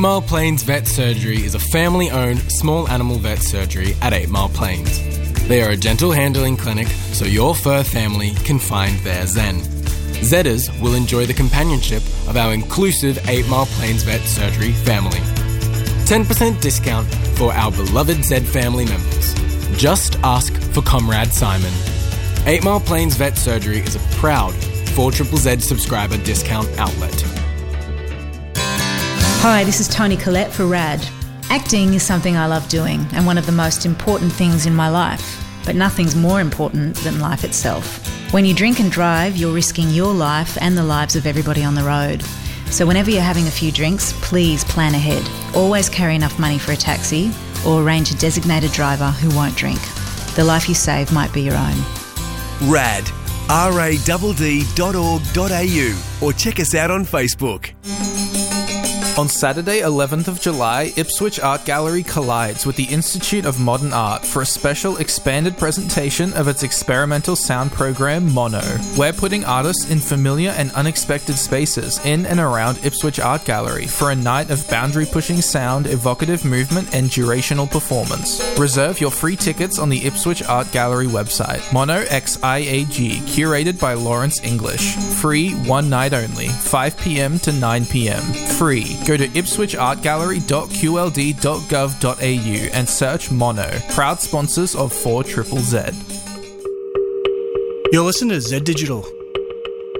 Mile Plains Vet Surgery is a family-owned small animal vet surgery at 8 Mile Plains. They are a gentle handling clinic so your fur family can find their zen. Zedders will enjoy the companionship of our inclusive 8 Mile Plains Vet Surgery family. 10% discount for our beloved Zed family members. Just ask for Comrade Simon. 8 Mile Plains Vet Surgery is a proud 4ZZZ subscriber discount outlet. Hi, this is Toni Collette for RAD. Acting is something I love doing and one of the most important things in my life. But nothing's more important than life itself. When you drink and drive, you're risking your life and the lives of everybody on the road. So whenever you're having a few drinks, please plan ahead. Always carry enough money for a taxi or arrange a designated driver who won't drink. The life you save might be your own. RAD, radd.org.au, or check us out on Facebook. On Saturday, 11th of July, Ipswich Art Gallery collides with the Institute of Modern Art for a special expanded presentation of its experimental sound program, Mono. We're putting artists in familiar and unexpected spaces in and around Ipswich Art Gallery for a night of boundary-pushing sound, evocative movement, and durational performance. Reserve your free tickets on the Ipswich Art Gallery website. Mono x IAG, curated by Lawrence English. Free, one night only, 5 p.m. to 9 p.m. Free. Go to ipswichart.gallery.qld.gov.au and search Mono, proud sponsors of 4ZZZ. You're listening to Z Digital.